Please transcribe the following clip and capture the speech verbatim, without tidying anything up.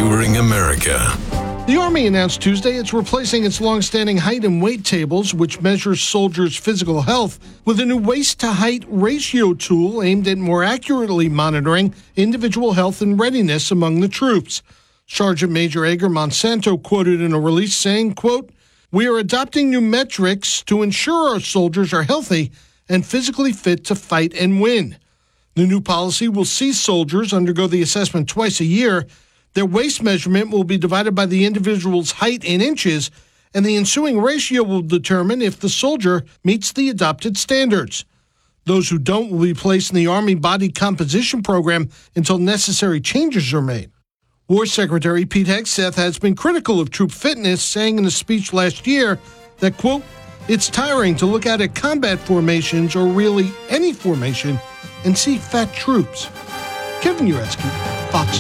Securing America. The Army announced Tuesday it's replacing its long-standing height and weight tables, which measures soldiers' physical health, with a new waist-to-height ratio tool aimed at more accurately monitoring individual health and readiness among the troops. Sergeant Major Edgar Monsanto quoted in a release saying, quote, "We are adopting new metrics to ensure our soldiers are healthy and physically fit to fight and win. The new policy will see soldiers undergo the assessment twice a year. Their waist measurement will be divided by the individual's height in inches, and the ensuing ratio will determine if the soldier meets the adopted standards. Those who don't will be placed in the Army Body Composition Program until necessary changes are made." War Secretary Pete Hegseth has been critical of troop fitness, saying in a speech last year that, quote, "It's tiring to look out at combat formations, or really any formation, and see fat troops." Kevin Uretsky, Fox